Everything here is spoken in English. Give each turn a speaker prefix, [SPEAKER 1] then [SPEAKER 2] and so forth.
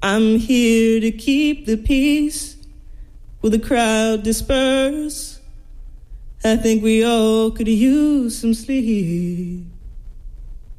[SPEAKER 1] I'm here to keep the peace. Will the crowd disperse? I think we all could use some sleep.